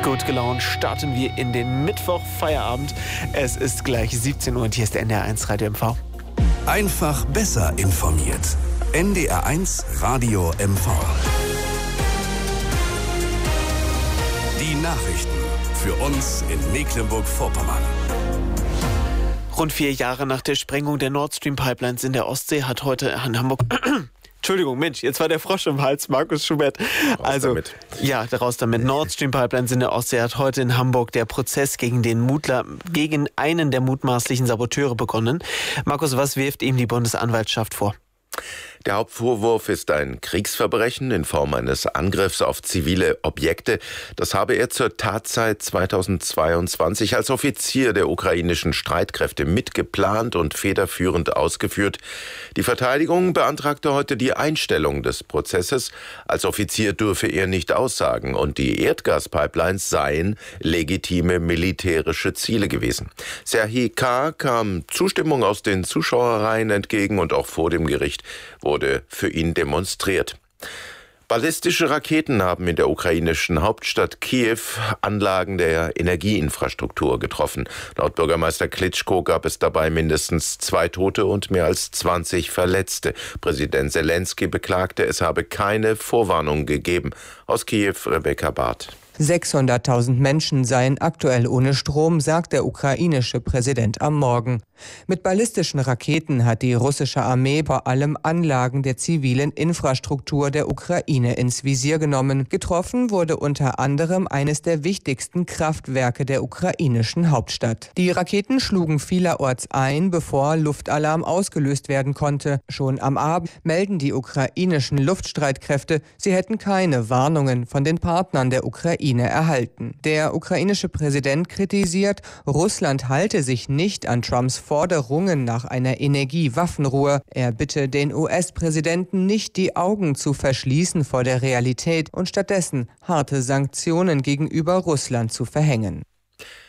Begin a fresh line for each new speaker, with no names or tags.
Gut gelaunt starten wir in den Mittwoch-Feierabend. Es ist gleich 17 Uhr und hier ist der NDR1 Radio MV.
Einfach besser informiert. NDR1 Radio MV. Die Nachrichten für uns in Mecklenburg-Vorpommern.
Rund 4 Jahre nach der Sprengung der Nord Stream Pipelines in der Ostsee hat heute in Hamburg... Entschuldigung, Mensch, jetzt war der Frosch im Hals, Markus Schubert. Raus damit. Nord Stream Pipelines in der Ostsee hat heute in Hamburg der Prozess gegen einen der mutmaßlichen Saboteure begonnen. Markus, was wirft ihm die Bundesanwaltschaft vor?
Der Hauptvorwurf ist ein Kriegsverbrechen in Form eines Angriffs auf zivile Objekte. Das habe er zur Tatzeit 2022 als Offizier der ukrainischen Streitkräfte mitgeplant und federführend ausgeführt. Die Verteidigung beantragte heute die Einstellung des Prozesses. Als Offizier dürfe er nicht aussagen und die Erdgaspipelines seien legitime militärische Ziele gewesen. Serhii K. kam Zustimmung aus den Zuschauerreihen entgegen und auch vor dem Gericht wurde für ihn demonstriert. Ballistische Raketen haben in der ukrainischen Hauptstadt Kiew Anlagen der Energieinfrastruktur getroffen. Laut Bürgermeister Klitschko gab es dabei mindestens 2 Tote und mehr als 20 Verletzte. Präsident Selenskyj beklagte, es habe keine Vorwarnung gegeben. Aus Kiew Rebecca Barth.
600.000 Menschen seien aktuell ohne Strom, sagt der ukrainische Präsident am Morgen. Mit ballistischen Raketen hat die russische Armee vor allem Anlagen der zivilen Infrastruktur der Ukraine ins Visier genommen. Getroffen wurde unter anderem eines der wichtigsten Kraftwerke der ukrainischen Hauptstadt. Die Raketen schlugen vielerorts ein, bevor Luftalarm ausgelöst werden konnte. Schon am Abend melden die ukrainischen Luftstreitkräfte, sie hätten keine Warnungen von den Partnern der Ukraine erhalten. Der ukrainische Präsident kritisiert, Russland halte sich nicht an Trumps Forderungen nach einer Energiewaffenruhe. Er bitte den US-Präsidenten nicht die Augen zu verschließen vor der Realität und stattdessen harte Sanktionen gegenüber Russland zu verhängen.